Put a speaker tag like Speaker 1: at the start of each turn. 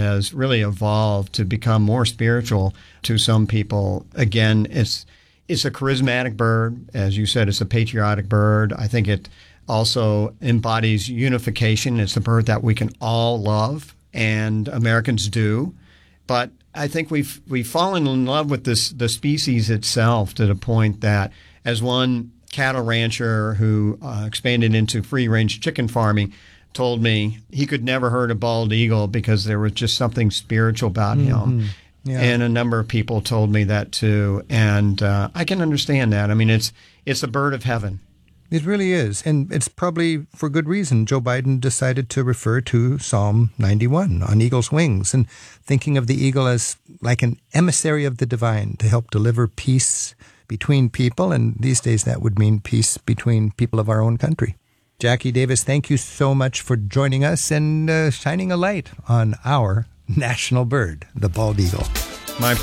Speaker 1: has really evolved to become more spiritual to some people. Again, it's a charismatic bird. As you said, it's a patriotic bird. I think it also embodies unification. It's a bird that we can all love, and Americans do. But I think we've fallen in love with the species itself to the point that, as one cattle rancher who expanded into free-range chicken farming told me, he could never hurt a bald eagle because there was just something spiritual about him. Yeah. And a number of people told me that too. And I can understand that. I mean, it's a bird of heaven.
Speaker 2: It really is. And it's probably for good reason. Joe Biden decided to refer to Psalm 91 on eagle's wings, and thinking of the eagle as like an emissary of the divine to help deliver peace between people. And these days that would mean peace between people of our own country. Jackie Davis, thank you so much for joining us and shining a light on our national bird, the bald eagle.